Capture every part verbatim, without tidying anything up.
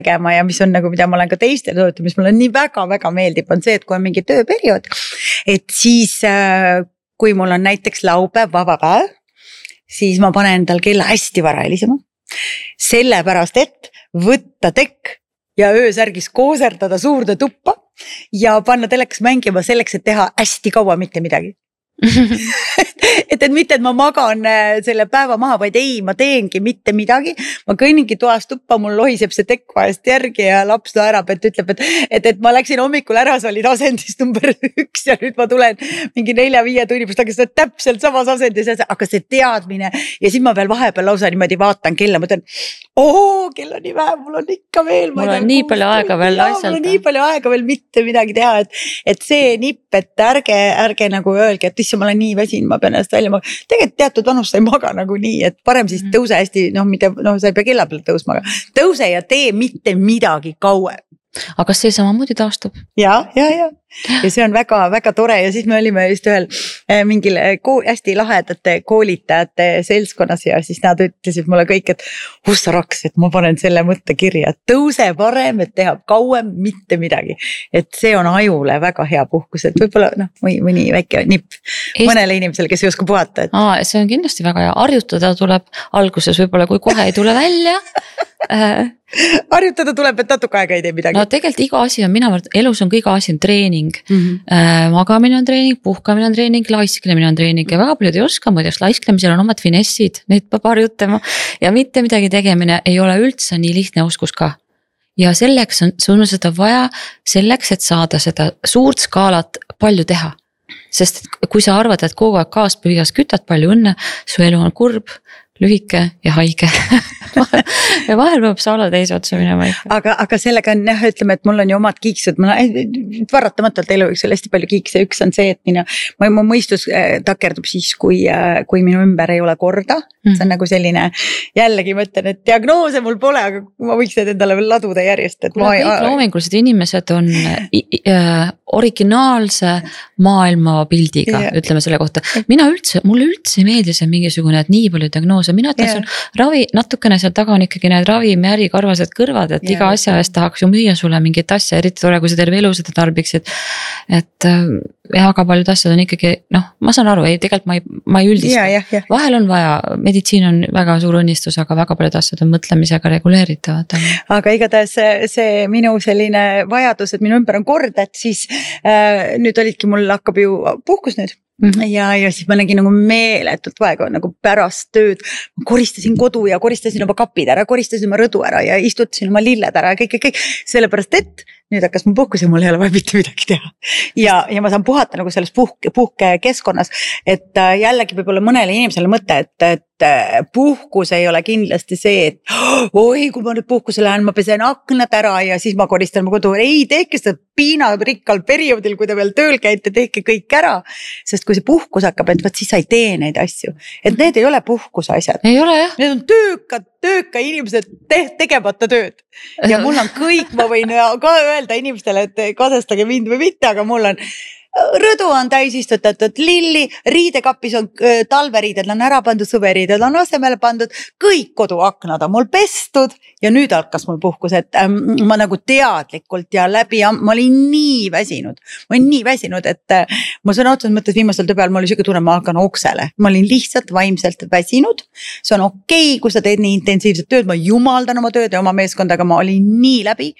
tegema ja mis on nagu, mida ma olen ka teistele soovitanud, mis mulle nii väga-väga meeldib, on see, et kui on mingi tööperiood, et siis kui mul on näiteks laupäev, vaba päev, siis ma panen endal kella hästi vara helisema, sellepärast et võtta tekk ja öösärgis kooserdada suurde tuppa ja panna telekas mängima selleks, et teha hästi kaua mitte midagi. et, et mitte, et ma magan selle päeva maha, vaid ei, ma teengi mitte midagi, ma kõnningi toast tuppa, mul lohiseb see tekk vahest järgi ja laps naerab, et ütleb, et, et, et ma läksin hommikul ära, see olid asendis number üks ja nüüd ma tulen mingi nelja-viie tunni pust, aga see on täpselt samas asendis, aga see teadmine ja siis ma veel vahepeal lausa niimoodi vaatan kella, ma ütlen, oo, kell on nii vähe, mul on ikka veel. Mul on nii palju aega veel asjalt. Mul on nii palju aega veel mitte midagi teha, et, et see nipp, et ärge, ärge nagu öelge, et isse ma olen nii väsin, ma pean ennast välja maga. Tegelikult teatud vanus sa ei maga nagu nii, et parem siis tõuse hästi, noh, mitte, noh, sa ei pea kella peale tõusma, aga tõuse ja tee mitte midagi kauem. Aga kas see samamoodi taastub? Ja, ja, ja. Ja see on väga, väga tore ja siis me olime just ühel mingil kool, hästi lahedate koolitajate seltskonnas ja siis nad ütlesid mulle kõik, et hussaraks, et ma panen selle mõtte kirja, et tõuse varem, et teha kauem mitte midagi. Et see on ajule väga hea puhkus, et võib-olla noh, või mõni väike nipp Eest... mõnele inimesele, kes ei oska puhata. Et... Aa, see on kindlasti väga hea, harjutada tuleb alguses võib-olla, kui kohe ei tule välja. Harjutada tuleb, et natuke aega ei tee midagi. No tegelikult iga asi on, mina mõtlen, elus on ka iga asi on treening. Mm -hmm. äh, magamine on treening, puhkamine on treening, laisklemine on treening ja väga paljud ei oska muideks, laisklemisel on omad finessid, neid peab harjutama ja mitte midagi tegemine ei ole üldse nii lihtne oskus ka. Ja selleks on, sul on seda vaja selleks, et saada seda suurt skaalat palju teha. Sest kui sa arvad, et kogu aeg kaaspühigas kütad, palju õnne, su elu on kurb, lühike ja haige. ja vahel peab sa olla teise otsa minema ikka. Aga, aga sellega on, jah, ütleme, et mul on ju omad kiiksud, ma varatamatult elu üks hästi palju kiikse, üks on see, et mina, ma, mu mõistus takerdub siis, kui, kui minu ümber ei ole korda, mm. see on nagu selline, jällegi ma ütlen, et diagnoose mul pole, aga ma võiks need endale veel laduda järjest. Et ma kõik ei... loomingulised inimesed on äh, originaalse maailma pildiga, yeah. ütleme selle kohta. Mina üldse, mulle üldse ei meeldi see mingisugune, et nii palju diagnoose, mina ütlen, yeah. ravi, natukene seal taga on ikkagi need ravimääri karvased kõrvad, et yeah. iga asja eest tahaks ju müüa sulle mingit asja, eriti tore, kui sa terve elu seda tarbiksid. Et ja aga paljud asjad on ikkagi, noh, ma saan aru, ei, tegelikult ma ei, ma ei üldista. Yeah, yeah, yeah. Vahel on vaja, meditsiin on väga suur õnnistus, aga väga paljud asjad on mõtlemisega reguleeritavad. Aga igatahes see, see minu selline vajadus, et minu ümber on kord, et siis äh, nüüd olidki mul hakkab ju puhkus nüüd. Mm-hmm. Ja, ja siis ma nägin nagu meeletult vaega nagu pärast tööd, ma koristasin kodu ja koristasin oma kapid ära, koristasin oma rõdu ära ja istutasin oma lilled ära ja kõik, kõik, kõik, sellepärast et nüüd hakkas mu puhkus ja mul ei ole vaja mitte midagi teha. Ja, ja ma saan puhata nagu selles puhke, puhke keskkonnas, et jällegi võib olla mõnele inimesele mõte, et, et puhkus ei ole kindlasti see, et oi, kui ma nüüd puhkuse lähen, ma pesen aknad ära ja siis ma koristan mu kodu. Ei, tehke seda piinarikkal perioodil, kui te veel tööl käite, tehke kõik ära, sest kui see puhkus hakkab, et võt siis sa ei tee neid asju. Et need ei ole puhkuse asjad. Ei ole jah. Need on töökad, tööka inimesed te tegemata tööd. Ja mul on kõik, ma võin ka öelda inimestele, et kasestage mind või mitte, aga mul on rõdu on täis istutatud, lilli, riidekapis on äh, talveriided, on ära pandud, suveriided on asemele pandud, kõik koduaknad on mul pestud ja nüüd hakkas mul puhkus, et ähm, ma nagu teadlikult ja läbi, ma olin nii väsinud, ma olin nii väsinud, et äh, ma sõna otseses mõttes viimasel töö peal, ma oli siuke tunne, ma hakkan oksele, ma olin lihtsalt vaimselt väsinud, see on okei, kui sa teed nii intensiivset tööd, ma jumaldan oma tööd ja oma meeskondaga, ma olin nii läbi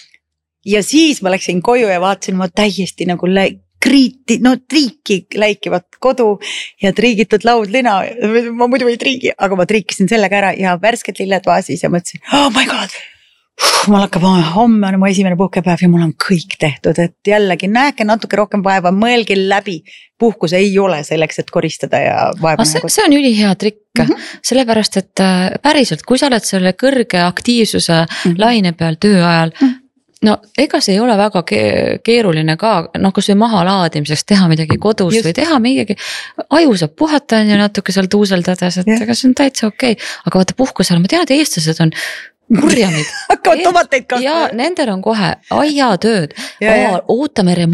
ja siis ma läksin koju ja vaatasin, ma täiesti nagu läi kriiti, no triiki läikivat kodu ja triigitud laudlina, ma muidu ei triigi, aga ma triikisin sellega ära ja värsked lilled vaasis ja mõtlesin, oh my god, mul hakkab homme on mu esimene puhkepäev ja mul on kõik tehtud, et jällegi näeke natuke rohkem vaeva, mõelge läbi, puhkus ei ole selleks, et koristada ja vaeva. See, see on üli hea trikk, mm-hmm. sellepärast, et päriselt, kui sa oled selle kõrge aktiivsuse mm-hmm. laine peal töö ajal, mm-hmm. no ega see ei ole väga keeruline ka, noh kus või maha laadimiseks teha midagi kodus Just. Või teha midagi, aju saab puhata ja natuke seal tuuseldades, et ega see on täitsa okei, okay. Aga vaata puhkusel, ma tean, et eestlased on kurjamid. Hakkavad tomateid kasvama. Ja nendel on kohe aiatööd, ootame remonti.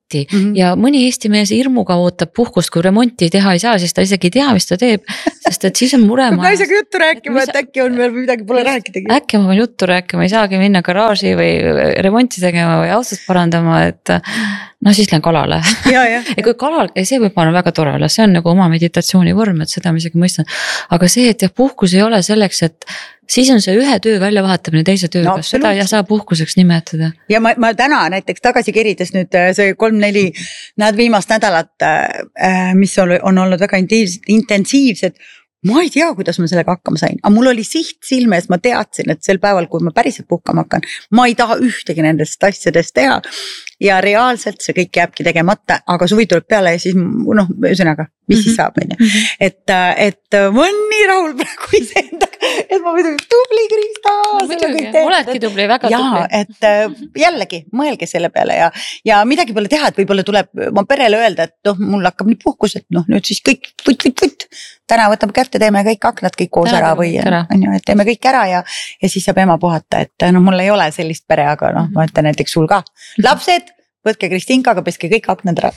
remonti mm -hmm. ja mõni Eesti mees hirmuga ootab puhkust, kui remonti teha ei saa, siis ta isegi ei tea, mis ta teeb, sest et siis on mure majas. Naisega juttu rääkima, et, et äkki on veel midagi pole rääkidagi. Äkki ma pean juttu rääkima, ei saagi minna garaaži või remonti tegema või autost parandama, et no siis lähen kalale. Ja, ja. ja kui kalal, see võib olla väga tore olla, see on nagu oma meditatsiooni vorm, et seda ma isegi mõistan. Aga see, et jah, puhkus ei ole selleks, et siis on see ühe töö välja vahetamine teise tööga no,, seda ei saa puhkuseks nimetada. Ja ma, ma täna näiteks tagasi kerides nüüd see kolm-neli näed viimast nädalat, mis on, on olnud väga intensiivsed, ma ei tea, kuidas ma sellega hakkama sain, aga mul oli siht silmes, ma teadsin, et sel päeval, kui ma päriselt puhkama hakkan, ma ei taha ühtegi nendest asjadest teha ja reaalselt see kõik jääbki tegemata, aga suvi tuleb peale ja siis noh, ühesõnaga, mis mm -hmm. siis saab, on ju. Et, et ma olen nii rahul praegu iseendaga, et ma muidugi tubli Krista. Oledki tubli, väga ja, tubli. Et jällegi, mõelge selle peale ja, ja midagi pole teha, et võib-olla tuleb ma perele öelda, et noh, mul hakkab nüüd puhkus, et noh, nüüd siis kõik võt, võt, võt. Täna võtame kätte, teeme kõik aknad kõik koos ära või on ju, et teeme kõik ära ja, ja siis saab ema puhata, et noh, mul ei ole sellist pere, aga noh, ma ütlen näiteks sul ka. Lapsed, võtke Kristinkaga, peske kõik aknad ära.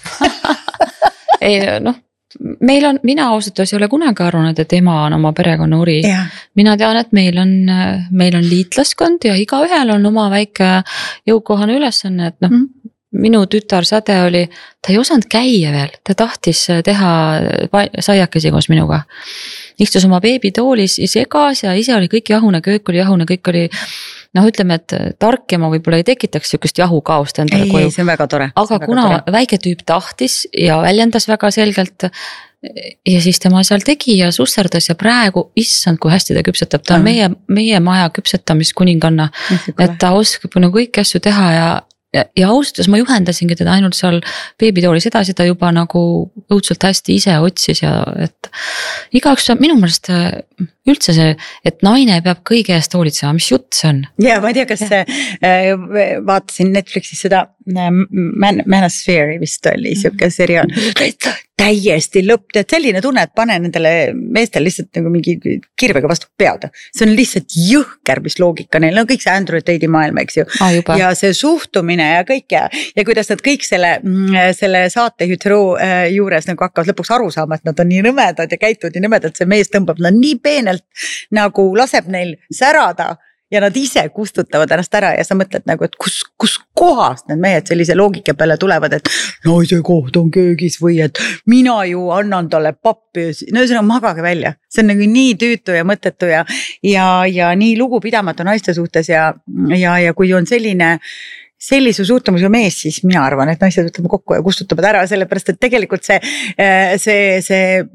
ei noh, meil on, mina ausalt ei ole kunagi arvanud, et ema on oma perekonna uri. Ja. Mina tean, et meil on, meil on liitlaskond ja igaühel on oma väike jõukohane ülesanne, et noh, mm. minu tütar Säde oli, ta ei osanud käia veel, ta tahtis teha saiakesi koos minuga. Istus oma beebitoolis, segas ja ise oli kõik jahune, köök oli jahune, kõik oli, noh ütleme, et tark ema võib-olla ei tekitaks sükust jahukaost endale koju. Ei, see on väga tore. Aga väga kuna tore. Väike tüüp tahtis ja väljendas väga selgelt ja siis tema seal tegi ja susserdas ja praegu, issand, kui hästi ta küpsetab, ta on mm. meie, meie maja küpsetamiskuninganna, et ta oskab nagu kõiki asju teha ja Ja, ja ausalt, ma juhendasingi teda ainult seal beebitoolis edasi, ta juba nagu õudselt hästi ise otsis ja et igaks minu meelest üldse see, et naine peab kõige eest hoolitsema, mis jutt see on? Ja ma ei tea, kas ja. vaatasin Netflixis seda Man, Manosphere'i vist oli siuke seriaal, täiesti lõpp, et selline tunne, et pane nendele meestel lihtsalt nagu mingi kirvega vastu pead. See on lihtsalt jõhker, mis loogika neil, no kõik see Android Tate'i maailm, eks ju. Ah, ja see suhtumine ja kõik ja, ja kuidas nad kõik selle, selle saate hütroo juures nagu hakkavad lõpuks aru saama, et nad on nii nõmedad ja käituvad nii nõmedad, see mees tõmbab nad nii peenelt nagu laseb neil särada ja nad ise kustutavad ennast ära ja sa mõtled nagu, et kus, kus kohast need mehed sellise loogika peale tulevad, et naise koht on köögis või et mina ju annan talle pappi, no see on magage välja, see on nagu nii tüütu ja mõttetu ja, ja, ja nii lugupidamatu naiste suhtes ja, ja, ja kui on selline sellise suhtumusega mees, siis mina arvan, et naised võtame kokku ja kustutavad ära, sellepärast et tegelikult see, see, see,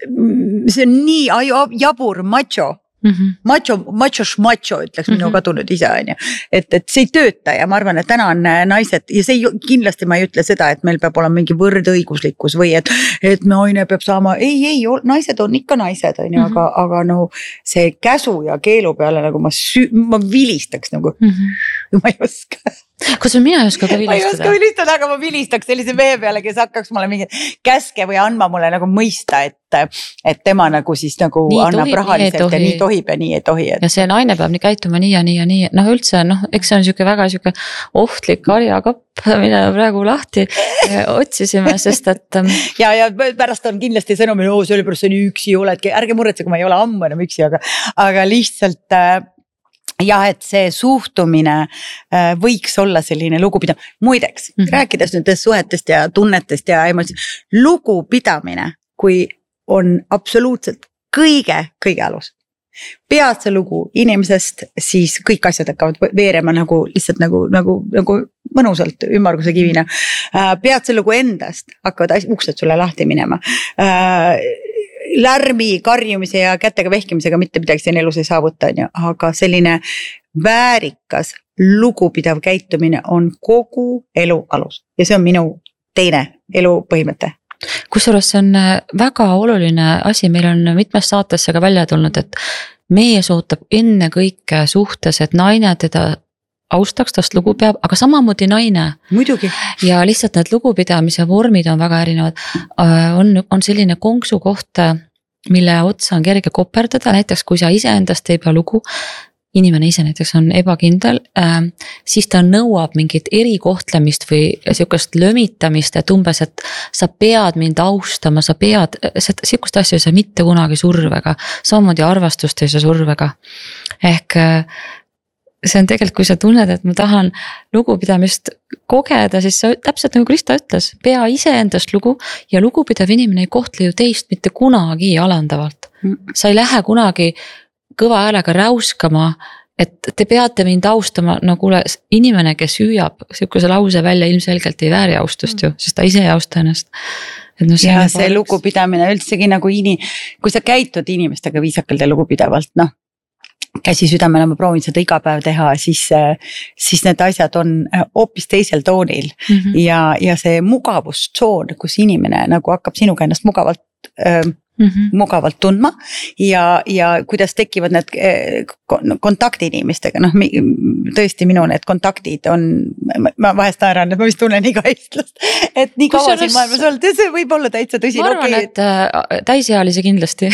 see on nii jabur macho. Mm-hmm. Macho, macho šmacho ütleks mm-hmm. minu kadunud isa on ju, et, et see ei tööta ja ma arvan, et täna on naised ja see ei, kindlasti ma ei ütle seda, et meil peab olema mingi võrdõiguslikkus või et, et naine peab saama, ei, ei, naised on ikka naised on ju mm-hmm., aga, aga no see käsu ja keelu peale nagu ma, süü, ma vilistaks nagu mm-hmm. ma ei oska. Kas mina ei oska ka vilistada? Ma ei oska vilistada, aga ma vilistaks sellise mehe peale, kes hakkaks mulle mingi käske või andma mulle nagu mõista, et, et tema nagu siis nagu nii annab tohib, rahaliselt ja nii tohib ja nii ei tohi. Et... Ja see naine peab nii käituma nii ja nii ja nii. Noh üldse, noh, eks see on siuke väga siuke ohtlik karjakapp, mida praegu lahti otsisime, sest et... ja, ja pärast on kindlasti sõnumi, oo, sellepärast sa nii üksi oledki, ärge muretse, kui ma ei ole ammu enam üksi, aga, aga lihtsalt... jah, et see suhtumine võiks olla selline lugupidav. Muideks, mm-hmm. rääkides nüüd suhetest ja tunnetest ja emotsioonist, lugupidamine, kui on absoluutselt kõige, kõige alus. Pead see lugu inimesest, siis kõik asjad hakkavad veerema nagu lihtsalt nagu, nagu, nagu mõnusalt ümmarguse kivina. Pead see lugu endast, hakkavad uksed sulle lahti minema. Lärmi, karjumise ja kätega vehkimisega mitte midagi siin elus ei saavuta, aga selline väärikas, lugupidav käitumine on kogu elu alus. Ja see on minu teine elu põhimõte. Kusjuures see on väga oluline asi, meil on mitmes saatesse ka välja tulnud, et mees ootab enne kõike suhtes, et naine teda austaks, tast lugu peab, aga samamoodi naine. Muidugi. Ja lihtsalt need lugupidamise vormid on väga erinevad. On, on selline konksu koht, mille otsa on kerge koperdada, näiteks kui sa ise endast ei pea lugu, inimene ise näiteks on ebakindel äh,, siis ta nõuab mingit erikohtlemist või sihukest lömitamist, et umbes, et sa pead mind austama, sa pead, sihukest asja ei saa mitte kunagi survega, samamoodi arvastust ei saa survega. Ehk äh, see on tegelikult, kui sa tunned, et ma tahan lugupidamist kogeda, siis sa täpselt nagu Krista ütles, pea ise endast lugu ja lugupidav inimene ei kohtle ju teist mitte kunagi alandavalt. Sa ei lähe kunagi kõva häälega räuskama, et te peate mind austama, no kuule, inimene, kes hüüab sihukese lause välja, ilmselgelt ei vääri austust ju, sest ta ise ei austa ennast. No see ja see lugupidamine üldsegi nagu ini, kui sa käitud inimestega viisakalt ja lugupidavalt, noh, käsi südamele, ma proovin seda iga päev teha, siis, siis need asjad on hoopis teisel toonil mm -hmm. ja, ja see mugavustsoon, kus inimene nagu hakkab sinuga ennast mugavalt öö, Mm -hmm. mugavalt tundma ja, ja kuidas tekivad need kontaktid inimestega, noh tõesti minu need kontaktid on, ma vahest naeran, et ma vist tunnen iga eestlast, et nii kaua siin maailmas olnud ja see võib olla täitsa tõsi. Ma arvan, okay. et äh, täisealisi kindlasti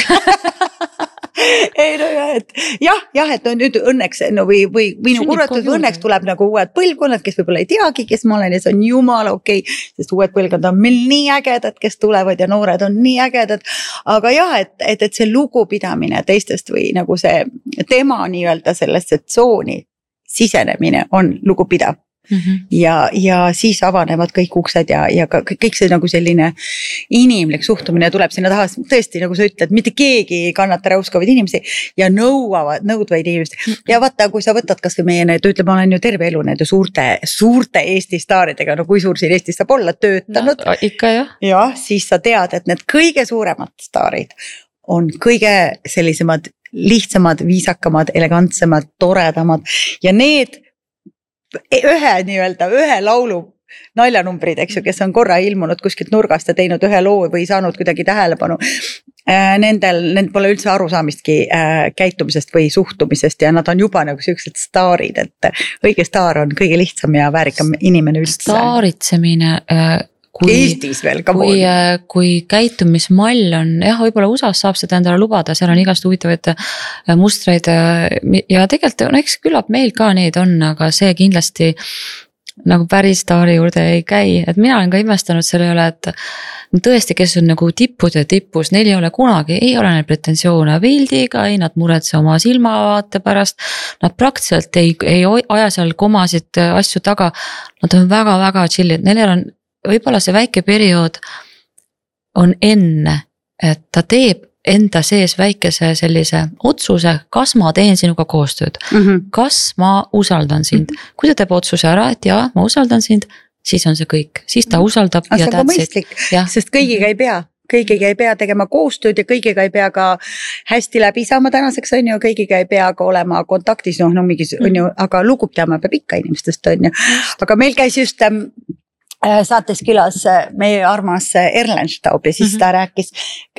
ei no jah, et jah, jah, et no nüüd õnneks no või, või minu kurvatud õnneks tuleb nagu uued põlvkonnad, kes võib-olla ei teagi, kes ma olen ja see on jumala okei okay,, sest uued põlvkond on meil nii ägedad, kes tulevad ja noored on nii ägedad, aga jah, et, et, et see lugupidamine teistest või nagu see tema nii-öelda sellesse tsooni sisenemine on lugupidav. Mm -hmm. ja, ja siis avanevad kõik uksed ja, ja ka, kõik see nagu selline inimlik suhtumine tuleb sinna taha, tõesti nagu sa ütled, mitte keegi ei kannata räuskavaid inimesi ja nõuavad, nõudvaid inimesi mm -hmm. ja vaata, kui sa võtad kas või meie need, ütleme, ma olen ju terve elu nende suurte, suurte Eesti staaridega, no kui suur siin Eestis saab olla töötanud no, ikka jah. Ja siis sa tead, et need kõige suuremad staarid on kõige sellisemad lihtsamad, viisakamad, elegantsemad, toredamad ja need ühe nii-öelda, ühe laulu naljanumbrid, eks ju, kes on korra ilmunud kuskilt nurgast ja teinud ühe loo või saanud kuidagi tähelepanu. Nendel, nendel pole üldse arusaamistki käitumisest või suhtumisest ja nad on juba nagu sellised staarid, et õige staar on kõige lihtsam ja väärikam inimene üldse. Staaritsemine kui, Eestis veel, kui, kui käitumismall on, jah, võib-olla U S A-s saab seda endale lubada, seal on igast huvitavaid mustreid ja tegelikult, no eks küllap meil ka neid on, aga see kindlasti nagu päris staari juurde ei käi, et mina olen ka imestanud selle üle, et tõesti, kes on nagu tippude tipus, neil ei ole kunagi, ei ole neil pretensioone pildiga, ei nad muretse oma silmavaate pärast, nad praktiliselt ei, ei aja seal komasid asju taga, nad on väga-väga chillid, neil on võib-olla see väike periood on enne, et ta teeb enda sees väikese sellise otsuse, kas ma teen sinuga koostööd, mm -hmm. kas ma usaldan sind, kui ta teeb otsuse ära, et jaa, ma usaldan sind, siis on see kõik, siis ta usaldab. Aga ja mõistlik, sest kõigiga ei pea, kõigiga ei pea tegema koostööd ja kõigiga ei pea ka hästi läbi saama tänaseks on ju, kõigiga ei pea ka olema kontaktis, noh, no mingis on ju, aga lugupidama peab ikka inimestest on ju, aga meil käis just saates külas meie armas Erlen Staub ja siis mm -hmm. ta rääkis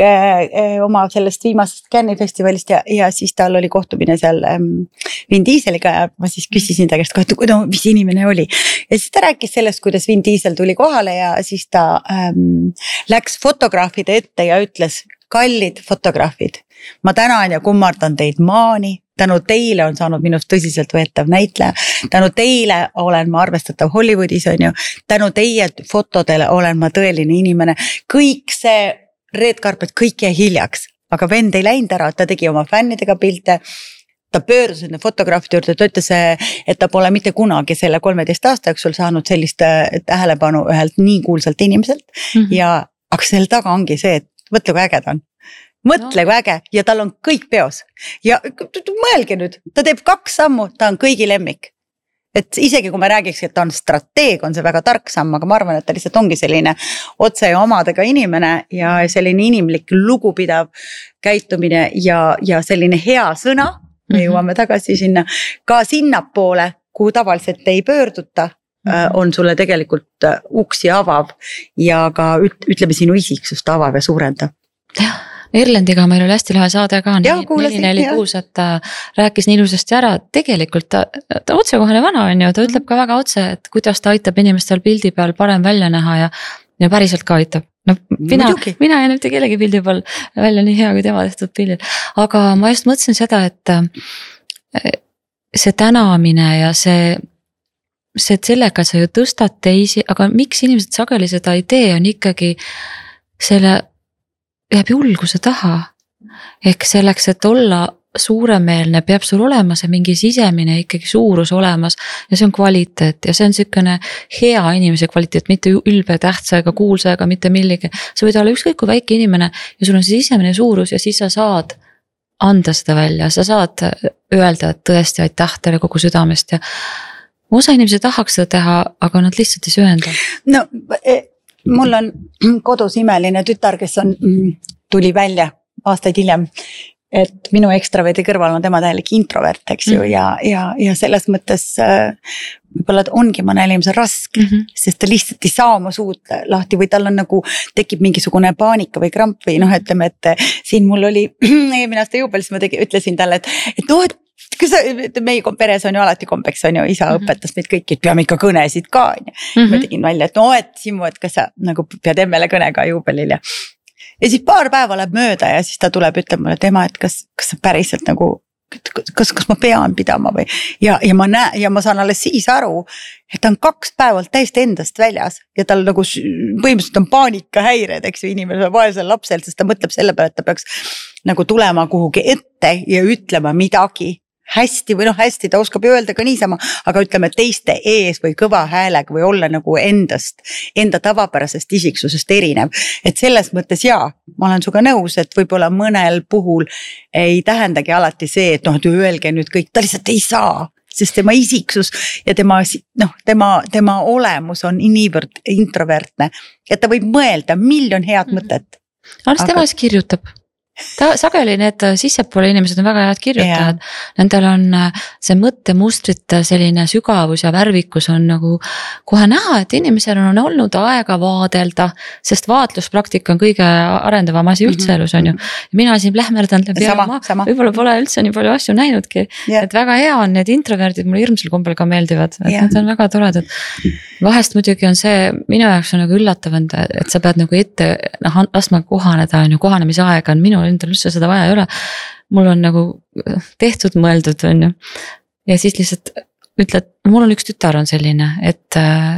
oma sellest viimasest Cannes'i festivalist ja, ja siis tal oli kohtumine seal Vin Dieseliga ja ma siis küsisin ta käest, et no, mis inimene oli. Ja siis ta rääkis sellest, kuidas Vin Diesel tuli kohale ja siis ta ähm, läks fotograafide ette ja ütles, kallid fotograafid, ma tänan ja kummardan teid maani. Tänu teile on saanud minust tõsiselt võetav näitleja, tänu teile olen ma arvestatav Hollywoodis on ju, tänu teie fotodele olen ma tõeline inimene, kõik see red carpet, kõik jäi hiljaks, aga vend ei läinud ära, ta tegi oma fännidega pilte, ta pöördus nende fotograafide juurde, ta ütles, et ta pole mitte kunagi selle kolmeteist aasta jooksul saanud sellist tähelepanu ühelt nii kuulsalt inimeselt mm -hmm. ja aga selle taga ongi see, et mõtle kui äge ta on. Mõtle kui äge ja tal on kõik peos ja mõelge nüüd, ta teeb kaks sammu, ta on kõigi lemmik. Et isegi kui ma räägiks, et ta on strateeg, on see väga tark samm, aga ma arvan, et ta lihtsalt ongi selline otse ja omadega inimene ja selline inimlik lugupidav käitumine ja, ja selline hea sõna, me jõuame tagasi sinna, ka sinnapoole, kuhu tavaliselt ei pöörduta, on sulle tegelikult uksi avav ja ka ütleme sinu isiksust avav ja suurendav. Jah. Erlendiga meil oli hästi lahe saade ka, neli neli kuus, et ta rääkis nii ilusasti ära, tegelikult ta, ta otsekohane vana on ju, ta ütleb ka väga otse, et kuidas ta aitab inimestel pildi peal parem välja näha ja, ja päriselt ka aitab. No, mina, mina ei näita kellegi pildi peal välja nii hea kui tema tehtud pildil, aga ma just mõtlesin seda, et see tänamine ja see, see, et sellega sa ju tõstad teisi, aga miks inimesed sageli seda ei tee, on ikkagi selle, jääb julguse taha. Ehk selleks, et olla suuremeelne, peab sul olema see mingi sisemine ikkagi suurus olemas ja see on kvaliteet ja see on sükene hea inimese kvaliteet, mitte ülbe tähtsa ega kuulsa ega mitte millegi. Sa võid olla ükskõik kui väike inimene ja sul on see sisemine suurus ja siis sa saad anda seda välja, sa saad öelda, et tõesti aitäh teile kogu südamest ja osa inimesi tahaks seda teha, aga nad lihtsalt ei söenda. No mul on kodus imeline tütar, kes on, tuli välja aastaid hiljem, et minu ekstraverdi kõrval on tema täielik introvert, eks ju, mm. ja, ja, ja selles mõttes võib-olla ongi mõnel inimesel raske, mm -hmm. sest ta lihtsalt ei saa oma suud lahti või tal on nagu, tekib mingisugune paanika või kramp või noh, ütleme, et siin mul oli eelmine aasta juubel, siis ma tegi, ütlesin talle, et, et noh, et kus meie peres on ju alati kombeks, on ju, isa mm -hmm. õpetas meid kõiki, et peame ikka kõnesid ka, on ju. Mm -hmm. Ma tegin välja, et no, et Simu, et kas sa nagu pead emmele kõne ka juubelil ja ja siis paar päeva läheb mööda ja siis ta tuleb ütlema mulle, et ema, et kas, kas sa päriselt nagu, kas, kas ma pean pidama või ja, ja ma näe ja ma saan alles siis aru, et ta on kaks päevalt täiesti endast väljas ja tal nagu põhimõtteliselt on paanikahäired, eks ju, inimesel vaesel lapsel, sest ta mõtleb selle peale, et ta peaks nagu tulema kuhugi ette ja ütlema midagi. Hästi või noh, hästi, ta oskab ju öelda ka niisama, aga ütleme teiste ees või kõva häälega või olla nagu endast, enda tavapärasest isiksusest erinev. Et selles mõttes jaa, ma olen suga nõus, et võib-olla mõnel puhul ei tähendagi alati see, et noh, et öelge nüüd kõik, ta lihtsalt ei saa, sest tema isiksus ja tema, noh, tema, tema olemus on niivõrd introvertne, et ta võib mõelda miljon head mõtet. Alles tema siis kirjutab. Ta, sageli need sissepoole inimesed on väga head kirjutajad, yeah. Nendel on see mõttemustrite selline sügavus ja värvikus on nagu kohe näha, et inimesel on olnud aega vaadelda, sest vaatluspraktika on kõige arendavam asi üldse mm -hmm. elus on ju. Ja mina siin plähmerdan läbi ja ma võib-olla pole üldse nii palju asju näinudki, yeah. Et väga hea on need introverdid, mulle hirmsal kombel ka meeldivad, et yeah. Need on väga toredad. Vahest muidugi on see, minu jaoks on nagu üllatav, et sa pead nagu ette, noh, laskma kohaneda on ju, kohanemise aega on minul endal üldse seda vaja ei ole. Mul on nagu tehtud, mõeldud on ju. Ja siis lihtsalt ütled, mul on üks tütar on selline, et,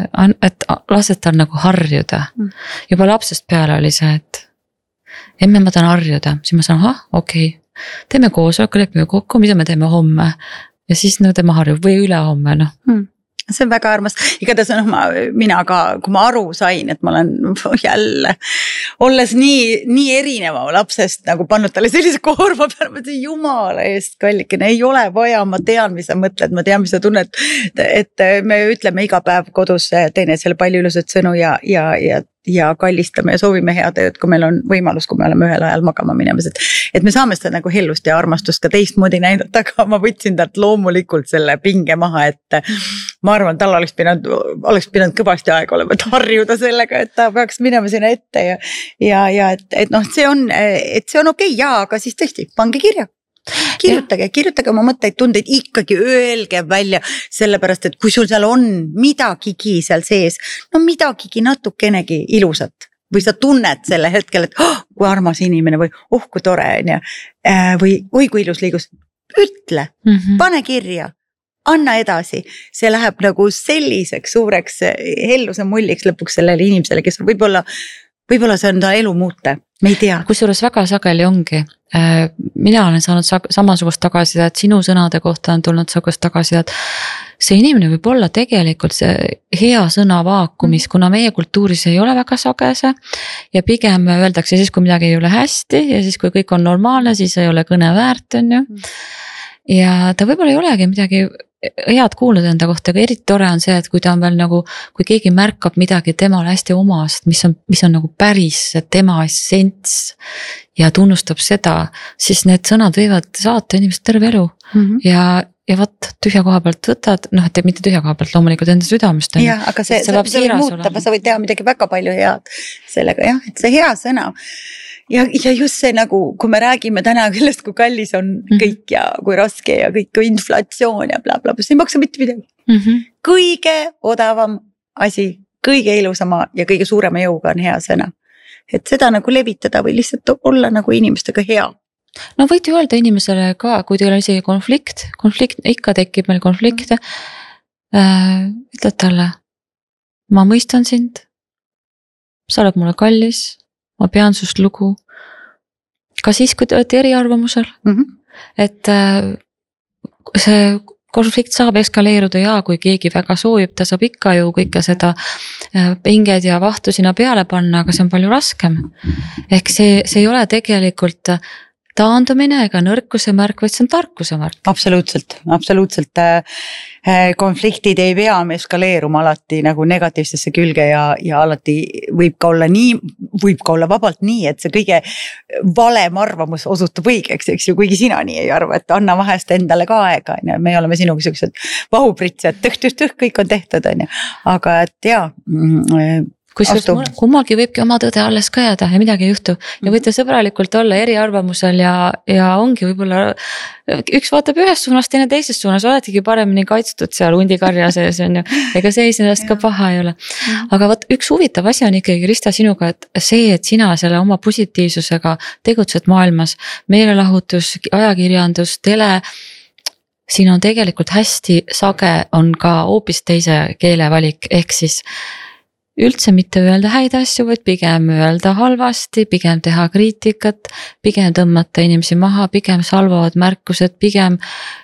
et lased tal nagu harjuda. Juba lapsest peale oli see, et emme ma tahan harjuda. Siis ma saan, ah, okei, okay. Teeme koosoleku, lepime kokku, mida me teeme homme. Ja siis no tema harjub või üle homme, noh. Hmm. See on väga armas, igatahes noh, ma, mina ka, kui ma aru sain, et ma olen jälle, olles nii, nii erineva lapsest nagu pannud talle sellise koorma peale, ma ütlen, jumala eest kallikene, ei ole vaja, ma tean, mis sa mõtled, ma tean, mis sa tunned, et me ütleme iga päev kodus teineteisele palju ilusat sõnu ja, ja, ja ja kallistame ja soovime head ööd, kui meil on võimalus, kui me oleme ühel ajal magama minemas, et, et me saame seda nagu hellust ja armastust ka teistmoodi näidata, aga ma võtsin talt loomulikult selle pinge maha, et ma arvan, tal oleks pidanud, oleks pidanud kõvasti aega olema, et harjuda sellega, et ta peaks minema sinna ette ja, ja, ja et, et noh, see on, et see on okei okay, jaa, aga siis tõesti, pange kirja. Kirjutage, kirjutage oma mõtteid, tundeid, ikkagi öelge välja, sellepärast, et kui sul seal on midagigi seal sees, no midagigi natukenegi ilusat või sa tunned selle hetkel, et oh, kui armas inimene või oh, kui tore on ja, või oi, kui ilus liigus, ütle, mm -hmm. pane kirja, anna edasi, see läheb nagu selliseks suureks helluse mulliks lõpuks sellele inimesele, kes võib-olla, võib-olla see on ta elu muuta, me ei tea. Kusjuures väga sageli ongi. Mina olen saanud samasugust tagasisidet, sinu sõnade kohta on tulnud samasugust tagasisidet. See inimene võib olla tegelikult see hea sõna vaakumis, kuna meie kultuuris ei ole väga sagese ja pigem öeldakse siis, kui midagi ei ole hästi ja siis, kui kõik on normaalne, siis ei ole kõne väärt, on ju. Ja ta võib-olla ei olegi midagi head kuulnud enda kohta, aga eriti tore on see, et kui ta on veel nagu, kui keegi märkab midagi temale hästi omast, mis on, mis on nagu päris tema essents ja tunnustab seda, siis need sõnad võivad saata inimesed terve elu mm -hmm. ja, ja võt tühja koha pealt võtad, noh, et mitte tühja koha pealt loomulikult enda südamest. Jah, aga see, see, see võib muuta, sa võid teha midagi väga palju head sellega, jah, et see hea sõna. Ja, ja just see nagu, kui me räägime täna kellest, kui kallis on mm -hmm. kõik ja kui raske ja kõik kui inflatsioon ja bla, bla, bla, see ei maksa mitte midagi. Mm -hmm. Kõige odavam asi, kõige ilusama ja kõige suurema jõuga on hea sõna. Et seda nagu levitada või lihtsalt olla nagu inimestega hea. no võid ju öelda inimesele ka, kui teil on isegi konflikt, konflikt, ikka tekib meil konflikte äh,. ütled talle, ma mõistan sind, sa oled mulle kallis, ma pean sust lugu. Ka siis, kui te olete eriarvamusel, mm -hmm. et äh, see konflikt saab eskaleeruda ja kui keegi väga soovib, ta saab ikka ju kõike seda pinged ja vahtu sinna peale panna, aga see on palju raskem. Ehk see, see ei ole tegelikult taandumine ega nõrkuse märk, vaid see on tarkuse märk. Absoluutselt, absoluutselt. Konfliktid ei pea eskaleeruma alati nagu negatiivsesse külge ja, ja alati võib ka olla nii, võib ka olla vabalt nii, et see kõige valem arvamus osutub õigeks, eks ju, kuigi sina nii ei arva, et anna vahest endale ka aega, me oleme sinuga sellised vahupritse, et tõh-tõh-tõh, kõik on tehtud, aga et jaa, kui kummalgi võibki oma tõde alles ka jääda ja midagi ei juhtu ja võite sõbralikult olla eriarvamusel ja, ja ongi võib-olla üks vaatab ühes suunas, teine teises suunas, oletegi paremini kaitstud seal hundikarja sees on ju, ega see iseenesest ka paha ei ole. Aga võt üks huvitav asi on ikkagi Krista sinuga, et see, et sina selle oma positiivsusega tegutsed maailmas, meelelahutus, ajakirjandus, tele, siin on tegelikult hästi sage on ka hoopis teise keelevalik, ehk siis üldse mitte öelda häid asju, vaid pigem öelda halvasti, pigem teha kriitikat, pigem tõmmata inimesi maha, pigem salvavad märkused, pigem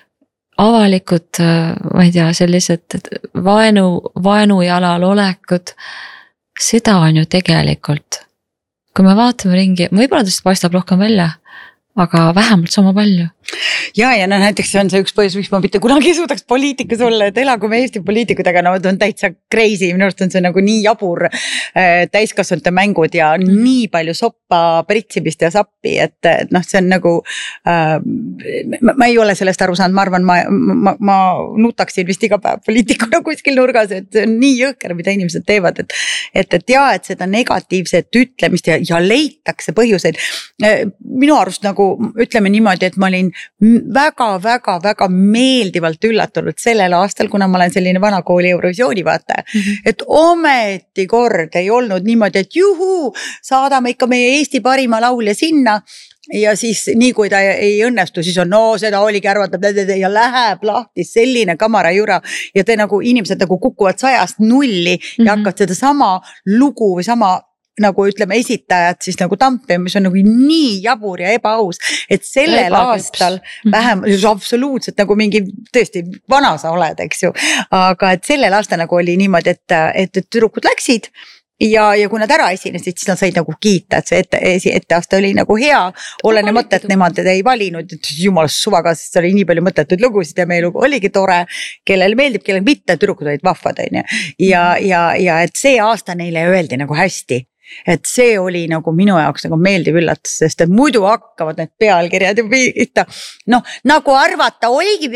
avalikud, ma ei tea, sellised vaenu, vaenujalal olekud. Seda on ju tegelikult, kui me vaatame ringi, võib-olla tõesti paistab rohkem välja, aga vähemalt sama palju. Ja, ja no näiteks see on see üks põhjus, miks ma mitte kunagi suudaks poliitikas olla, et elagu me Eesti poliitikutega, no on täitsa crazy, minu arust on see nagu nii jabur äh, täiskasvanute mängud ja mm. nii palju soppa, pritsimist ja sappi, et noh, see on nagu äh, ma, ma ei ole sellest aru saanud, ma arvan, ma, ma, ma nutaksin vist iga päev poliitikuna kuskil nurgas, et see on nii jõhker, mida inimesed teevad, et et, et ja, et seda negatiivset ütlemist ja, ja leitakse põhjuseid. Minu arust nagu ütleme niimoodi, et ma olin väga-väga-väga meeldivalt üllatunud sellel aastal, kuna ma olen selline vana kooli Eurovisiooni vaataja, mm -hmm. et ometi kord ei olnud niimoodi, et juhu, saadame ikka meie Eesti parima laulja sinna ja siis nii kui ta ei õnnestu, siis on no seda oligi arvata ja läheb lahti selline kamarajura ja te nagu inimesed nagu kukuvad sajast nulli mm -hmm. ja hakkavad seda sama lugu või sama nagu ütleme esitajad siis nagu tampima, mis on nagu nii jabur ja ebaaus, et sellel Ebaküps. aastal vähem, absoluutselt nagu mingi tõesti vana sa oled, eks ju, aga et sellel aastal nagu oli niimoodi, et, et, et tüdrukud läksid ja, ja kui nad ära esinesid, siis nad said nagu kiita, et see ette, etteaasta oli nagu hea, olenemata, et nemad ei valinud, et jumal suvaga, sest oli nii palju mõttetud lugusid ja meie lugu oligi tore, kellel meeldib, kellel mitte, tüdrukud olid vahvad, on ju. Ja, ja, ja et see aasta neile öeldi nagu hästi. Et see oli nagu minu jaoks nagu meeldiv üllatus, sest et muidu hakkavad need pealkirjad ja pihta. Noh, nagu arvata oligi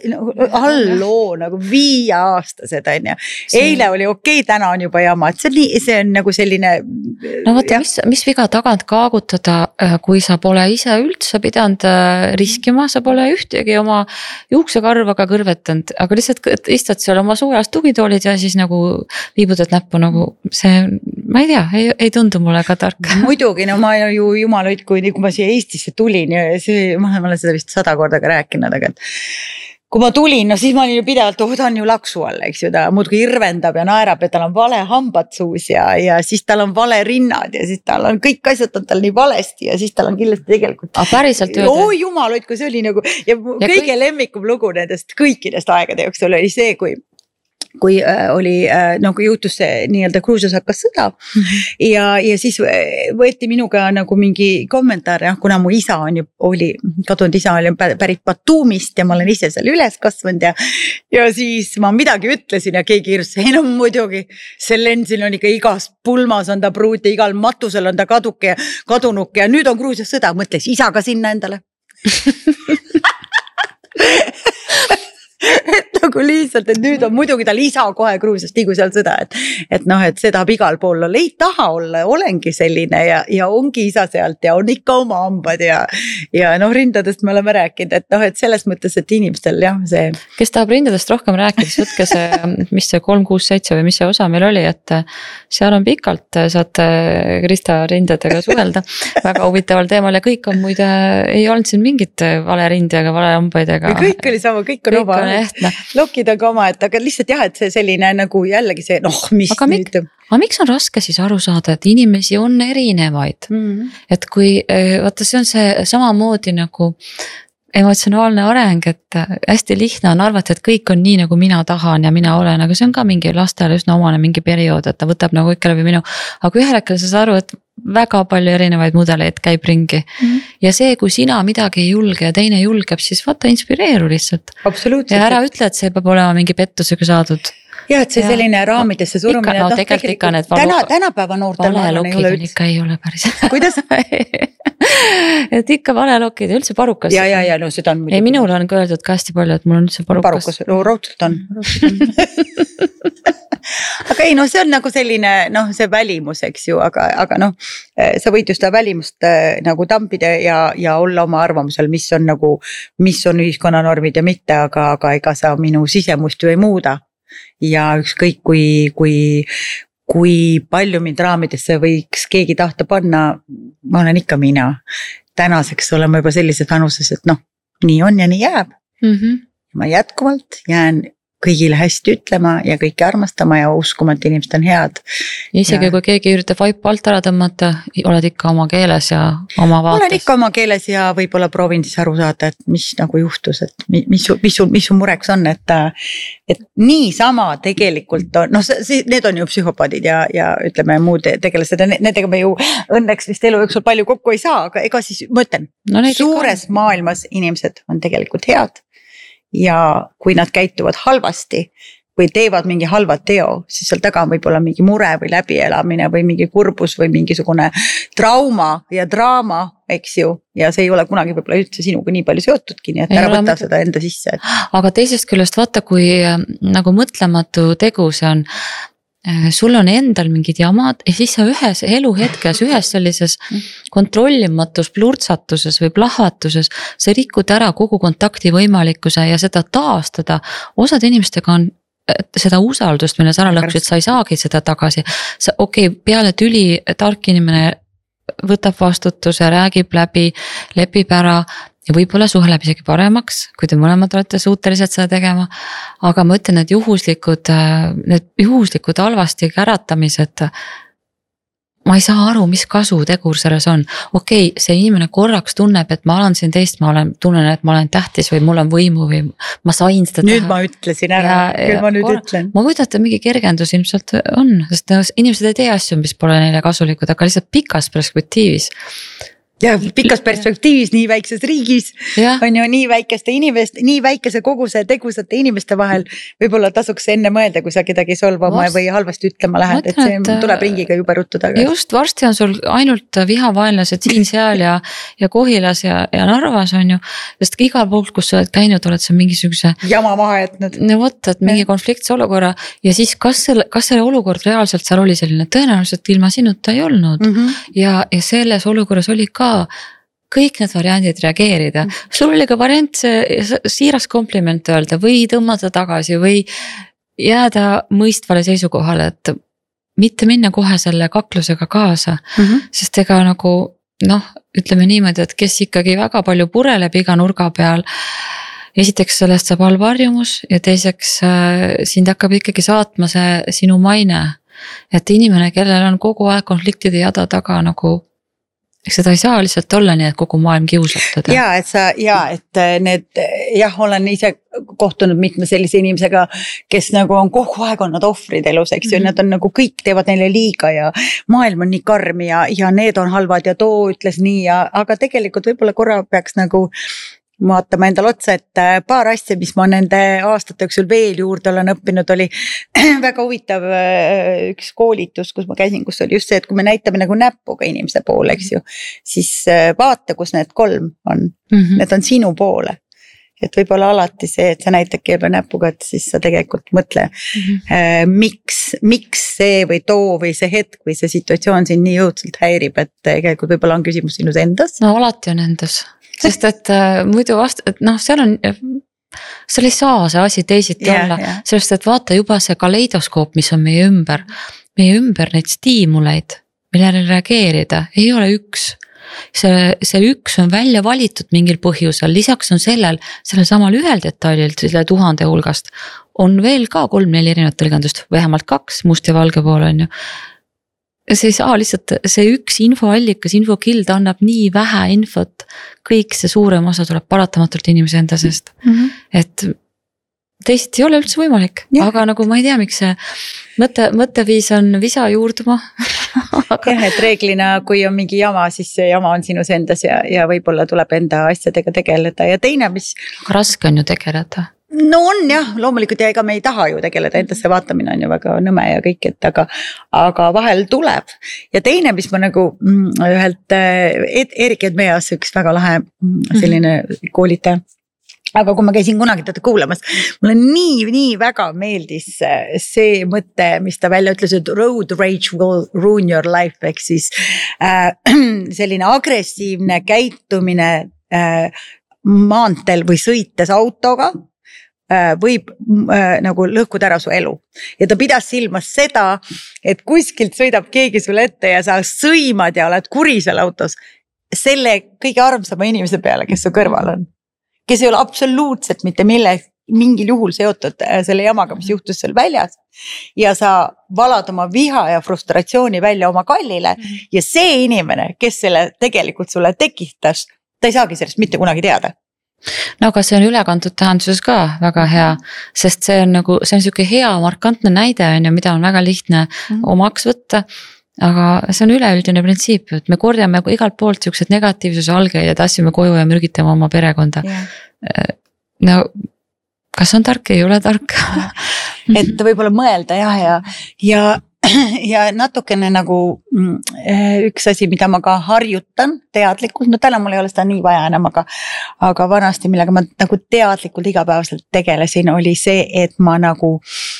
halloo nagu viie aastased on ju. Eile oli okei, okay, täna on juba jama, et see on, nii, see on nagu selline. No vaata, mis, mis viga tagant kaagutada, kui sa pole ise üldse pidanud riskima, sa pole ühtegi oma juuksekarvaga kõrvetanud, aga lihtsalt istud seal oma soojas tugitoolid ja siis nagu viibutad näppu nagu see, ma ei tea, ei ei tundu mulle ka tark. Muidugi, no ma ju jumal hoid, kui, kui ma siia Eestisse tulin ja see, ma olen seda vist sada korda ka rääkinud, aga et kui ma tulin, no siis ma olin ju pidevalt, oh ta on ju laksu all, eks ju, ta muudki irvendab ja naerab, et tal on vale hambad suus ja, ja siis tal on vale rinnad ja siis tal on kõik asjad on tal nii valesti ja siis tal on kindlasti tegelikult. Ah, päriselt öelda? Oh jumal hoid, kui see oli nagu ja, ja kõige kõik... lemmikum lugu nendest kõikidest aegade jooksul oli see, kui kui äh, oli äh, nagu juhtus see nii-öelda Gruusias hakkas sõda mm-hmm. ja, ja siis võeti minuga nagu mingi kommentaar, jah, kuna mu isa on ju, oli, kadunud isa oli pärit Batumist ja ma olen ise seal üles kasvanud ja, ja siis ma midagi ütlesin ja keegi irus, ei no muidugi, see lensil on ikka igas pulmas on ta pruut ja igal matusel on ta kaduke ja kadunuke ja nüüd on Gruusias sõda, mõtles isaga sinna endale. et nagu lihtsalt, et nüüd on muidugi tal isa kohe Gruusiast liigu seal sõda, et, et noh, et see tahab igal pool olla, ei taha olla, olengi selline ja, ja ongi isa sealt ja on ikka oma hambad ja, ja noh, rindadest me oleme rääkinud, et noh, et selles mõttes, et inimestel jah, see. Kes tahab rindadest rohkem rääkida, siis võtke see, mis see kolm kuus seitse või mis see osa meil oli, et seal on pikalt, saate Krista rindadega suhelda väga huvitaval teemal ja kõik on muide, ei olnud siin mingit vale rindi ega vale hambaid ega. Kõik oli sama, kõik on oma. Lokid on ka oma, et aga lihtsalt jah, et see selline nagu jällegi see, noh, mis aga nüüd. Mik, aga miks on raske siis aru saada, et inimesi on erinevaid, mm -hmm. et kui, vaata see on see samamoodi nagu emotsionaalne areng, et hästi lihtne on arvata, et kõik on nii, nagu mina tahan ja mina olen, aga see on ka mingi lastele üsna omane mingi periood, et ta võtab nagu ikka läbi minu, aga ühel hetkel sa saad aru, et väga palju erinevaid mudeleid käib ringi mm -hmm. ja see, kui sina midagi ei julge ja teine julgeb, siis vaata inspireeru lihtsalt. Absoluutselt. Ja ära ütle, et see peab olema mingi pettusega saadud. Ja, et see ja, selline raamidesse surumine. No, tegelikult ikka need valu... täna, tänapäeva noortel valelokid on ikka ei ole päris. Kuidas? et ikka valelokid ja üldse parukas. Ja, ja, ja, no seda on. Ei, minul on ka öeldud ka hästi palju, et mul on üldse parukas. Parukas, no raudselt on. aga ei, no see on nagu selline, noh, see välimus, eks ju, aga, aga noh, sa võid ju seda välimust nagu tampida ja, ja olla oma arvamusel, mis on nagu, mis on ühiskonnanormid ja mitte, aga, aga ega sa minu sisemust ju ei muuda. Ja ükskõik kui, kui, kui palju mind raamidesse võiks keegi tahta panna, ma olen ikka mina. Tänaseks oleme juba sellises vanuses, et noh, nii on ja nii jääb. Mm -hmm. Ma jätkuvalt jään kõigile hästi ütlema ja kõiki armastama ja uskuma, et inimesed on head. Isegi ja... kui keegi üritab vaipa alt ära tõmmata, oled ikka oma keeles ja oma vaates. Olen ikka oma keeles ja võib-olla proovin siis aru saada, et mis nagu juhtus, et mis, mis, mis, mis su mureks on, et, et niisama tegelikult on, noh, need on ju psühhopaadid ja, ja ütleme muud tegelased, nendega me ju õnneks vist elu jooksul palju kokku ei saa, aga ega siis ma ütlen, no, suures on... maailmas inimesed on tegelikult head. Ja kui nad käituvad halvasti või teevad mingi halva teo, siis seal taga võib olla mingi mure või läbielamine või mingi kurbus või mingisugune trauma ja draama, eks ju. Ja see ei ole kunagi võib-olla üldse sinuga nii palju seotudki, nii et ära võta seda enda sisse. Et... Aga teisest küljest vaata, kui nagu mõtlematu tegu see on, sul on endal mingid jamad ja siis sa ühes eluhetkes, ühes sellises kontrollimatus, plurtsatuses või plahvatuses, sa rikud ära kogu kontakti võimalikkuse ja seda taastada. Osad inimestega on seda usaldust, mille sa ära lõksid, sa ei saagi seda tagasi. Okei, okay, peale tüli tark inimene võtab vastutuse, räägib läbi, lepib ära. Ja võib-olla suheleb isegi paremaks, kui te mõlemad olete suutelised seda tegema. Aga ma ütlen, et juhuslikud, need juhuslikud halvasti käratamised, ma ei saa aru, mis kasu tegur selles on. Okei, okay, see inimene korraks tunneb, et ma olen siin teist, ma olen, tunnen, et ma olen tähtis või mul on võimu või ma sain seda nüüd teha. Nüüd ma ütlesin ära, küll ma nüüd kor... ütlen. Ma võidan, et mingi kergendus ilmselt on, sest inimesed ei tee asju, mis pole neile kasulikud, aga lihtsalt pikas perspektiivis. Ja pikas perspektiivis nii väikses riigis ja. On ju nii väikeste inimeste, nii väikese koguse tegusate inimeste vahel võib-olla tasuks enne mõelda, kui sa kedagi solvama Vast... või halvasti ütlema lähed, et see et, tuleb ringiga jube ruttu tagasi. Just, varsti on sul ainult vihavaenlased siin, seal ja, ja Kohilas ja, ja Narvas on ju, sest igal pool, kus sa oled käinud, oled sa mingisuguse jama maha jätnud. No võtta, et mingi konfliktse olukorra ja siis kas selle, kas selle olukord reaalselt seal oli selline, tõenäoliselt ilma sinuta ei olnud mm -hmm. ja, ja selles olukorras oli ka kõik need variandid reageerida. Sul oli ka variant siiras kompliment öelda või tõmmata tagasi või jääda mõistvale seisukohale, et mitte minna kohe selle kaklusega kaasa, mm -hmm. sest ega nagu noh, ütleme niimoodi, et kes ikkagi väga palju pureleb iga nurga peal, esiteks sellest saab halb harjumus ja teiseks sind hakkab ikkagi saatma see sinu maine, et inimene, kellel on kogu aeg konfliktide jada taga nagu eks seda ei saa lihtsalt olla nii, et kogu maailm kiusatada. Ja, et sa, ja, et need, jah, olen ise kohtunud mitme sellise inimesega, kes nagu on kogu aeg on nad ohvrid elus, eks ju, mm -hmm. nad on nagu kõik teevad neile liiga ja maailm on nii karm ja, ja need on halvad ja too ütles nii ja, aga tegelikult võib-olla korra peaks nagu vaatama endale otsa, et paar asja, mis ma nende aastate jooksul veel juurde olen õppinud, oli väga huvitav üks koolitus, kus ma käisin, kus oli just see, et kui me näitame nagu näpuga inimese poole, eks ju, siis vaata, kus need kolm on, mm -hmm. need on sinu poole. et võib-olla alati see, et sa näitad keele näpuga, et siis sa tegelikult mõtle mm, -hmm. miks, miks see või too või see hetk või see situatsioon sind nii jõudsalt häirib, et tegelikult võib-olla on küsimus sinus endas. no alati on endas, sest et äh, muidu vast-, et noh, seal on, seal ei saa see asi teisiti yeah, olla yeah., sellest, et vaata juba see kaleidoskoop, mis on meie ümber, meie ümber neid stiimuleid, millele reageerida, ei ole üks. See, see üks on välja valitud mingil põhjusel, lisaks on sellel, sellel samal ühel detailil, selle tuhande hulgast, on veel ka kolm-neli erinevat tõlgendust, vähemalt kaks, must ja valge pool on ju. See ei saa lihtsalt, see üks infoallikas, infokild annab nii vähe infot, kõik see suurem osa tuleb paratamatult inimese enda seest, mm -hmm. et teisiti ei ole üldse võimalik, aga nagu ma ei tea, miks see mõte, mõtteviis on visa juurduma aga... jah, et reeglina, kui on mingi jama, siis see jama on sinus endas ja, ja võib-olla tuleb enda asjadega tegeleda ja teine, mis raske on ju tegeleda. No on jah, loomulikult ja ega me ei taha ju tegeleda, endasse vaatamine on ju väga nõme ja kõik, et aga, aga vahel tuleb. Ja teine, mis ma nagu mm, ühelt Erik Edmeas, üks väga lahe selline koolitaja, aga kui ma käisin kunagi teda kuulamas, mulle nii, nii väga meeldis see mõte, mis ta välja ütles, et road rage will ruin your life, ehk siis äh, selline agressiivne käitumine äh, maanteel või sõites autoga võib äh, nagu lõhkuda ära su elu. Ja ta pidas silmas seda, et kuskilt sõidab keegi sulle ette ja sa sõimad ja oled kuri seal autos selle kõige armsama inimese peale, kes su kõrval on. Kes ei ole absoluutselt mitte mille, mingil juhul seotud selle jamaga, mis juhtus seal väljas. Ja sa valad oma viha ja frustratsiooni välja oma kallile ja see inimene, kes selle tegelikult sulle tekitas, ta ei saagi sellest mitte kunagi teada. No aga see on ülekantud tähenduses ka väga hea, sest see on nagu, see on siuke hea markantne näide, on ju, mida on väga lihtne mm-hmm. omaks võtta, aga see on üleüldine printsiip, et me korjame igalt poolt siuksed negatiivsuse algeid ja tassime koju ja mürgitame oma perekonda. Yeah. No kas on tark, ei ole tark? et võib-olla mõelda jah, ja, ja ja natukene nagu üks asi, mida ma ka harjutan teadlikult, no täna mul ei ole seda nii vaja enam, aga, aga vanasti, millega ma nagu teadlikult igapäevaselt tegelesin, oli see, et ma nagu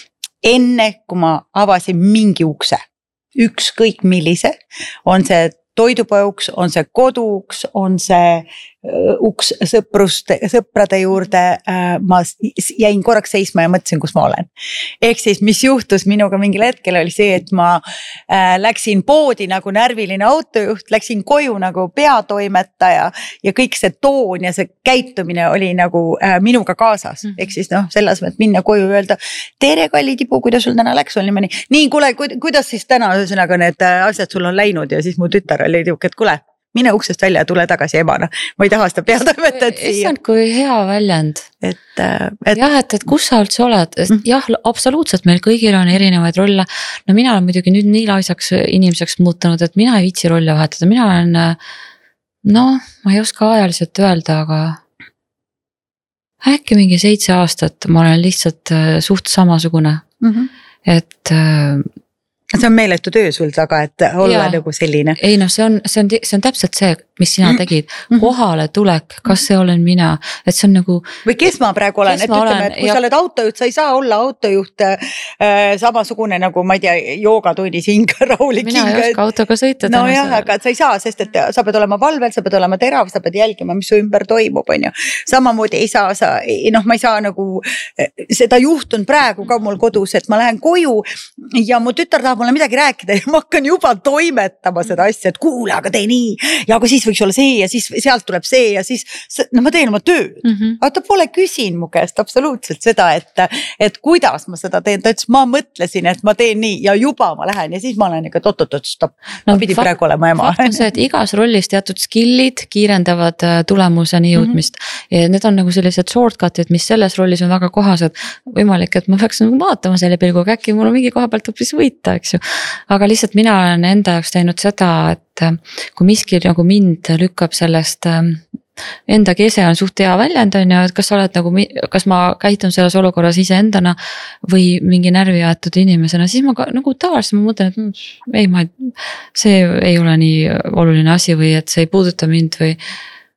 enne, kui ma avasin mingi ukse, ükskõik millise, on see toidupauks, on see koduks, on see uks sõpruste, sõprade juurde, ma jäin korraks seisma ja mõtlesin, kus ma olen. Ehk siis, mis juhtus minuga mingil hetkel oli see, et ma läksin poodi nagu närviline autojuht, läksin koju nagu peatoimetaja ja kõik see toon ja see käitumine oli nagu minuga kaasas. Ehk siis noh, selles mõttes minna koju ja öelda, tere kalli tibu, kuidas sul täna läks, on niimoodi. Nii, kuule, kuidas siis täna ühesõnaga need asjad sul on läinud ja siis mu tütar oli tiuk, et kuule, mine uksest välja ja tule tagasi emana. Ma ei taha seda peatoimetajat siia. Issand, kui hea väljend. Et, et... jah, et, et kus sa üldse oled? Jah, absoluutselt meil kõigil on erinevaid rolle. No mina olen muidugi nüüd nii laisaks inimeseks muutunud, et mina ei viitsi rolle vahetada. Mina olen, no ma ei oska ajaliselt öelda, aga äkki mingi seitse aastat ma olen lihtsalt suht samasugune. Mm-hmm. Et... see on meeletu töö sul taga, et olla ja, nagu selline. Ei no see on, see on, see on täpselt see, mis sina tegid. Kohale tulek, kas see olen mina, et see on nagu... Või kes ma praegu olen, et ütleme, et kui ja... sa oled autojuht, sa ei saa olla autojuht äh, samasugune nagu, ma ei tea, joogatunnis hing, rahulik mina hing. Mina ei oska autoga sõita. No jah, see... aga sa ei saa, sest et sa pead olema valvel, sa pead olema terav, sa pead jälgima, mis su ümber toimub, on ju. Samamoodi ei saa, sa, noh, ma ei saa nagu, seda juhtun praegu ka mul kodus, et ma lähen koju ja mu tütar tahab mulle midagi rääkida ja ma hakkan juba toimetama seda asja, et kuule, aga tee nii ja aga siis võiks olla see ja siis sealt tuleb see ja siis, no ma teen oma tööd. Mm -hmm. Aga ta pole küsin mu käest absoluutselt seda, et, et kuidas ma seda teen. Ta ütles, ma mõtlesin, et ma teen nii ja juba ma lähen ja siis ma olen ikka oot-oot-oot, stopp. Ma no, pidi fakt, praegu olema ema. Fakt on see, et igas rollis teatud skillid kiirendavad tulemuseni jõudmist. Mm -hmm. Ja need on nagu sellised shortcut'id, mis selles rollis on väga kohased. Võimalik, et ma peaks nagu vaatama selle pilgu, äkki mul on mingi koha pealt hoopis võita, eks ju. Aga lihtsalt mina olen enda jaoks teinud seda, et kui miski nagu mind lükkab sellest enda kese on suht hea väljend on ju, et kas sa oled nagu, kas ma käitun selles olukorras ise endana või mingi närvi jäetud inimesena, siis ma ka, nagu tavaliselt ma mõtlen, et ei, ma, see ei ole nii oluline asi või et see ei puuduta mind või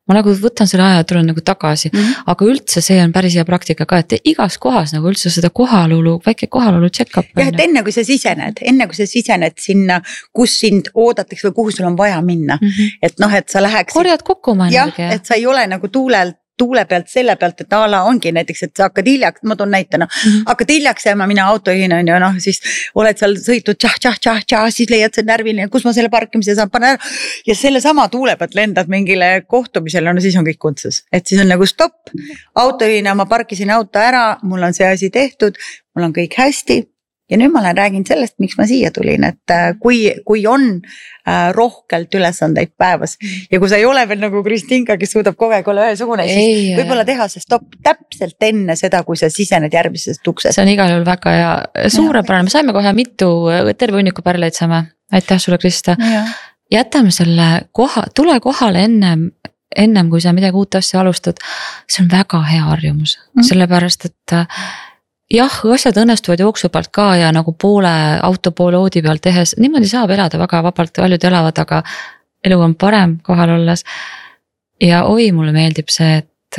ma nagu võtan selle aja ja tulen nagu tagasi mm, -hmm. aga üldse see on päris hea praktika ka, et igas kohas nagu üldse seda kohalolu, väike kohalolu check-up. jah, et enne kui sa sisened, enne kui sa sisened sinna, kus sind oodatakse või kuhu sul on vaja minna mm, -hmm. et noh, et sa läheks. korjad kokku oma energia. Et sa ei ole nagu tuulelt, tuule pealt selle pealt, et ala ongi näiteks, et sa hakkad hiljaks, ma toon näitena, mm -hmm. hakkad hiljaks jääma, mina autojuhin on ju, noh, siis oled seal sõitnud tšah, tšah, tšah, tšah, siis leiad see närviline, kus ma selle parkimise saan panna ära ja selle sama tuule pealt lendad mingile kohtumisele, no siis on kõik untsus, et siis on nagu stopp, autojuhina ma parkisin auto ära, mul on see asi tehtud, mul on kõik hästi. Ja nüüd ma olen rääginud sellest, miks ma siia tulin, et kui, kui on äh, rohkelt ülesandeid päevas ja kui sa ei ole veel nagu Kristinka, kes suudab kogu aeg olla ühesugune, siis võib-olla teha see stopp täpselt enne seda, kui sa sisened järgmisest uksest. See on igal juhul väga hea, suurepärane, me saime kohe mitu, terve hunniku pärleid saame, aitäh sulle Krista. Jätame selle koha, tule kohale ennem, ennem kui sa midagi uut asja alustad, see on väga hea harjumus, mm. sellepärast et jah, asjad õnnestuvad jooksu pealt ka ja nagu poole auto poole oodi pealt tehes, niimoodi saab elada väga vabalt, paljud elavad, aga elu on parem kohal olles. Ja oi, mulle meeldib see, et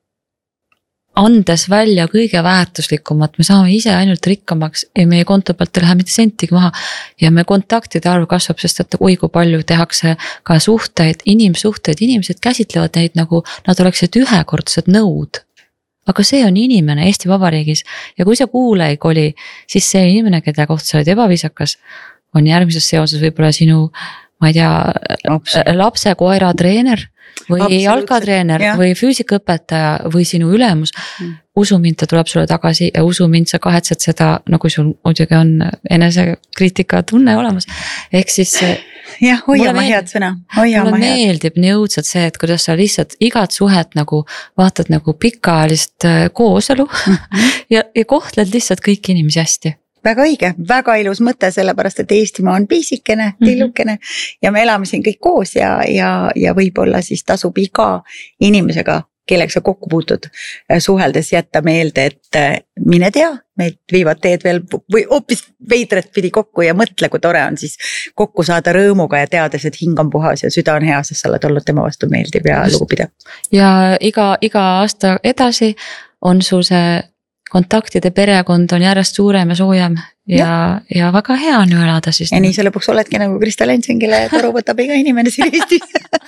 andes välja kõige väärtuslikumat, me saame ise ainult rikkamaks ja meie konto pealt ei lähe mitte sentigi maha ja me kontaktide arv kasvab, sest et oi kui palju tehakse ka suhteid, inimsuhteid, inimesed käsitlevad neid nagu nad oleksid ühekordsed nõud. Aga see on inimene Eesti Vabariigis ja kui sa kuule ei koli, siis see inimene, keda kohta sa oled ebaviisakas, on järgmises seoses võib-olla sinu, ma ei tea, lapse koera treener või jalkatreener ja. Või füüsikaõpetaja või sinu ülemus. Hmm. Usu mind, ta tuleb sulle tagasi ja usu mind, sa kahetsed seda, nagu sul muidugi on enesekriitika tunne olemas. Ehk siis jah, hoia ma head sõna. Mulle meeldib nii õudselt see, et kuidas sa lihtsalt igat suhet nagu vaatad nagu pikaajalist kooselu mm-hmm. ja, ja kohtled lihtsalt kõiki inimesi hästi. Väga õige, väga ilus mõte, sellepärast, et Eestimaa on piisikene, tillukene mm-hmm. ja me elame siin kõik koos ja, ja, ja võib-olla siis tasub iga inimesega, kellega sa kokku puutud suheldes jätta meelde, et mine tea, meid viivad teed veel või hoopis veidret pidi kokku ja mõtle, kui tore on siis kokku saada rõõmuga ja teades, et hing on puhas ja süda on hea, sest sa oled olnud tema vastu meeldiv ja lugupidav. Ja iga, iga aasta edasi on sul see kontaktide perekond on järjest suurem ja soojem ja, ja, ja väga hea on ju elada siis. Ja nii sa lõpuks oledki nagu Krista Lensingile toru võtab iga inimene siin Eestis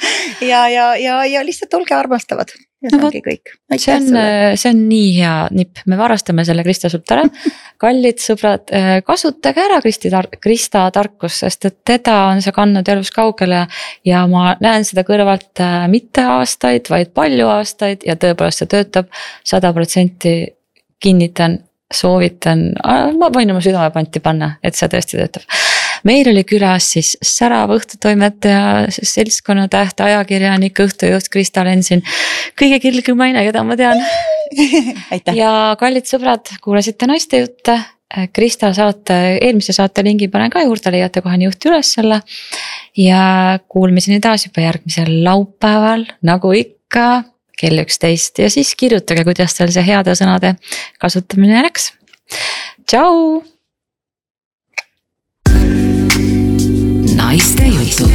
ja, ja, ja, ja lihtsalt olge armastavad. Ja see ongi kõik. See on, see on nii hea nipp, me varastame selle Krista sult ära. Kallid sõbrad, kasutage ära Kristi tar- Krista tarkus, sest et teda on see kandnud elus kaugele ja ma näen seda kõrvalt mitte aastaid, vaid palju aastaid ja tõepoolest see töötab sada protsenti kinnitan, soovitan, ma võin oma südamepanti panna, et see tõesti töötab. Meil oli külas siis särav õhtutoimetaja, seltskonna täht, ajakirjanik, õhtujuht Krista Lensin. Kõige kilgõmaine, keda ma tean. Ja kallid sõbrad, kuulasite naiste jutte. Krista saate, eelmise saate lingi panen ka juurde, leiate kohe juhti üles selle. Ja kuulmiseni taas juba järgmisel laupäeval, nagu ikka, kell üksteist ja siis kirjutage, kuidas teil see heade sõnade kasutamine läks. Tšau! Naiste jutud.